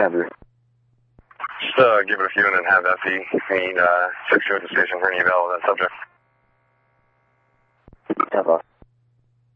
Copy. Just give it a few and then have FE meet 6 at the station for any avail of that subject. Tap off.